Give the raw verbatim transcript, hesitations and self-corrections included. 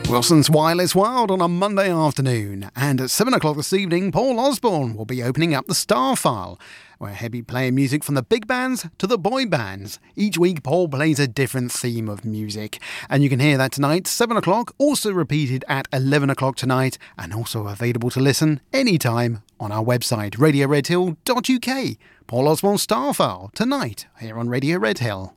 Wilson's Wireless World on a Monday afternoon, and at seven o'clock this evening, Paul Osborne will be opening up the Star File, where he'll be playing music from the big bands to the boy bands. Each week, Paul plays a different theme of music, and you can hear that tonight, seven o'clock, also repeated at eleven o'clock tonight, and also available to listen anytime on our website, radio red hill dot u k. Paul Osborne Star File, tonight, here on Radio Red Hill.